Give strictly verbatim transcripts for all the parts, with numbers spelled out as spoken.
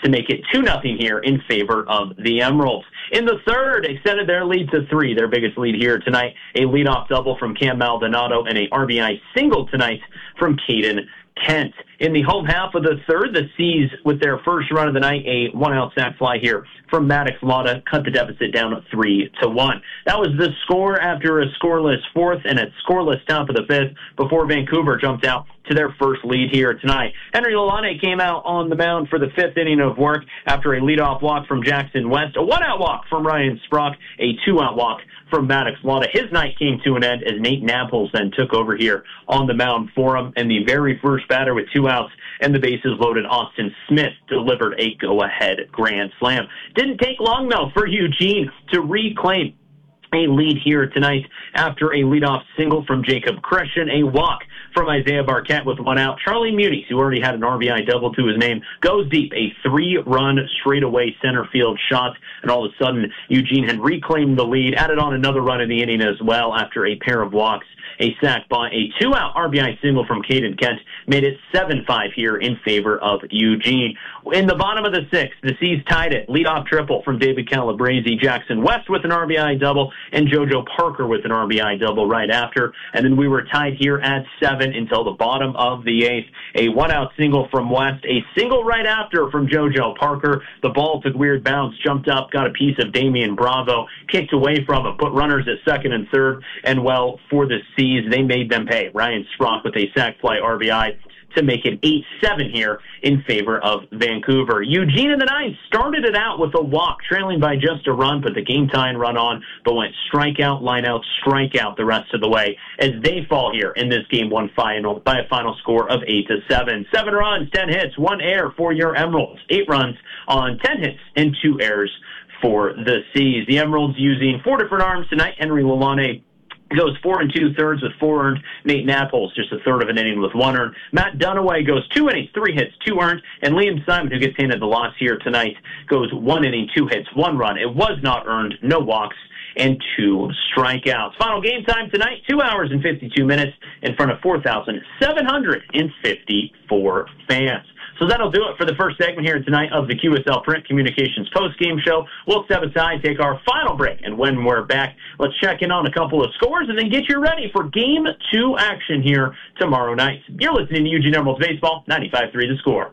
to make it two nothing here in favor of the Emeralds. In the third, extended their lead to three, their biggest lead here tonight. A leadoff double from Cam Maldonado and a R B I single tonight from Caden Kent. In the home half of the third, the Seas, with their first run of the night, a one-out sac fly here from Maddox Lotta, cut the deficit down to three to one. That was the score after a scoreless fourth and a scoreless top of the fifth before Vancouver jumped out to their first lead here tonight. Henry Lalane came out on the mound for the fifth inning of work after a leadoff walk from Jackson West, a one-out walk from Ryan Sprock, a two-out walk from Maddox Lotta. His night came to an end as Nate Naples then took over here on the mound for him, and the very first batter with two outs and the bases loaded, Austin Smith, delivered a go-ahead grand slam. Didn't take long, though, for Eugene to reclaim a lead here tonight after a leadoff single from Jacob Crescian, a walk from Isaiah Barquette with one out. Charlie Muniz, who already had an R B I double to his name, goes deep, a three-run straightaway center field shot, and all of a sudden Eugene had reclaimed the lead, added on another run in the inning as well after a pair of walks, a sac bunt, a two-out R B I single from Caden Kent made it seven five here in favor of Eugene. In the bottom of the sixth, the Seas tied it. Leadoff triple from David Calabrese, Jackson West with an R B I double, and JoJo Parker with an R B I double right after. And then we were tied here at seven until the bottom of the eighth. A one-out single from West, a single right after from JoJo Parker. The ball took weird bounce, jumped up, got a piece of Damian Bravo, kicked away from it, put runners at second and third, and well, for the Seas, they made them pay. Ryan Sprock with a sac fly R B I to make it eight seven here in favor of Vancouver. Eugene in the ninth started it out with a walk, trailing by just a run, put the game-tying run on, but went strikeout, line-out, strikeout the rest of the way as they fall here in this game one final by a final score of eight to seven. Seven runs, ten hits, one error for your Emeralds. Eight runs on ten hits and two errors for the Seas. The Emeralds using four different arms tonight. Henry Lalane goes four and two-thirds with four earned. Nate Naples, just a third of an inning with one earned. Matt Dunaway goes two innings, three hits, two earned. And Liam Simon, who gets handed the loss here tonight, goes one inning, two hits, one run. It was not earned, no walks, and two strikeouts. Final game time tonight, two hours and fifty-two minutes in front of four thousand seven hundred fifty-four fans. So that'll do it for the first segment here tonight of the Q S L Print Communications post-game show. We'll step aside, take our final break, and when we're back, let's check in on a couple of scores and then get you ready for Game two action here tomorrow night. You're listening to Eugene Emeralds Baseball, ninety-five three The Score.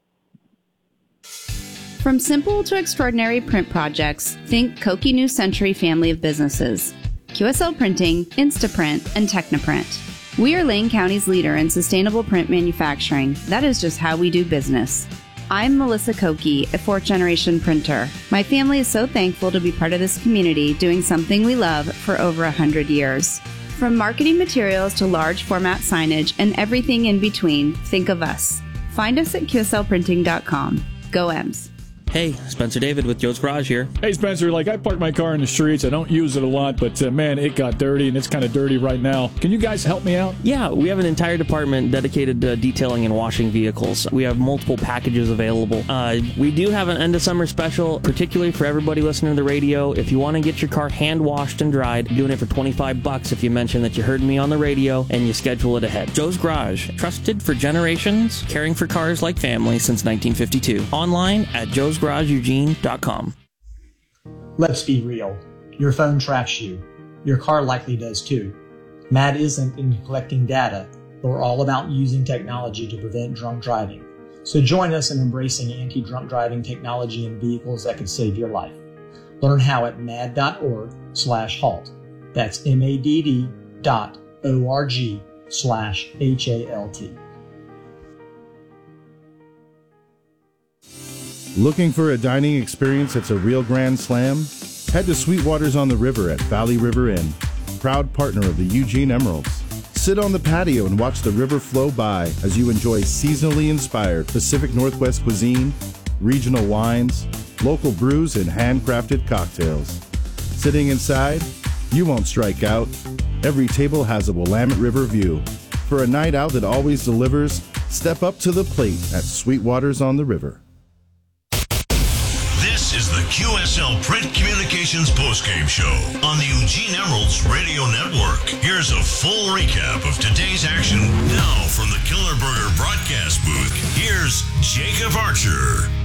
From simple to extraordinary print projects, think Koki New Century family of businesses. Q S L Printing, Instaprint, and Technoprint. We are Lane County's leader in sustainable print manufacturing. That is just how we do business. I'm Melissa Koki, a fourth-generation printer. My family is so thankful to be part of this community doing something we love for over one hundred years. From marketing materials to large format signage and everything in between, think of us. Find us at Q S L printing dot com. Go Ems. Hey, Spencer David with Joe's Garage here. Hey, Spencer, like I park my car in the streets. I don't use it a lot, but uh, man, it got dirty, and it's kind of dirty right now. Can you guys help me out? Yeah, we have an entire department dedicated to detailing and washing vehicles. We have multiple packages available. Uh, we do have an end of summer special, particularly for everybody listening to the radio. If you want to get your car hand washed and dried, doing it for twenty-five bucks if you mention that you heard me on the radio and you schedule it ahead. Joe's Garage, trusted for generations, caring for cars like family since nineteen fifty-two. Online at joes garage eugene dot com. Let's be real. Your phone tracks you. Your car likely does too. Mad isn't into collecting data, but we're all about using technology to prevent drunk driving. So join us in embracing anti-drunk driving technology in vehicles that could save your life. Learn how at mad dot org slash halt. That's M-A-D-D dot O-R-G slash H-A-L-T. Looking for a dining experience that's a real grand slam? Head to Sweetwaters on the River at Valley River Inn, proud partner of the Eugene Emeralds. Sit on the patio and watch the river flow by as you enjoy seasonally inspired Pacific Northwest cuisine, regional wines, local brews, and handcrafted cocktails. Sitting inside, you won't strike out. Every table has a Willamette River view. For a night out that always delivers, step up to the plate at Sweetwaters on the River. This is the Q S L Print Communications postgame show on the Eugene Emeralds Radio Network. Here's a full recap of today's action now from the Killer Burger broadcast booth. Here's Jacob Archer.